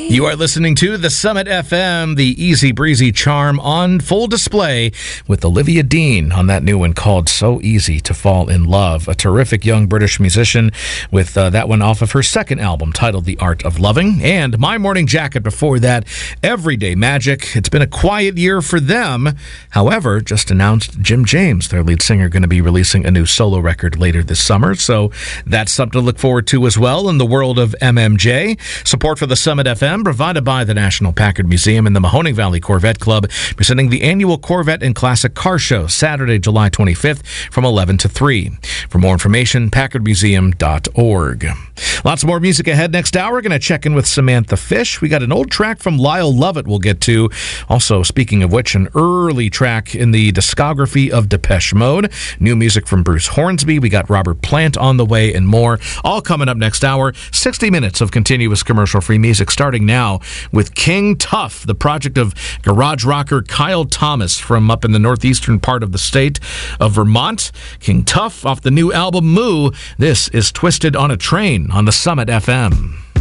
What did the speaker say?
You are listening to The Summit FM, the easy breezy charm on full display with Olivia Dean on that new one called So Easy to Fall in Love. A terrific young British musician with that one off of her second album titled The Art of Loving. And My Morning Jacket before that, Everyday Magic. It's been a quiet year for them. However, just announced Jim James, their lead singer, going to be releasing a new solo record later this summer. So that's something to look forward to as well in the world of MMJ. Support for The Summit FM provided by the National Packard Museum and the Mahoning Valley Corvette Club, presenting the annual Corvette and Classic Car Show Saturday, July 25th from 11 to 3. For more information, packardmuseum.org. Lots more music ahead next hour. We're going to check in with Samantha Fish. We got an old track from Lyle Lovett we'll get to. Also, speaking of which, an early track in the discography of Depeche Mode. New music from Bruce Hornsby. We got Robert Plant on the way and more. All coming up next hour. 60 minutes of continuous commercial-free music starting now with King Tuff, the project of garage rocker Kyle Thomas from up in the northeastern part of the state of Vermont. King Tuff off the new album Moo. This is Twisted on a Train on the Summit FM.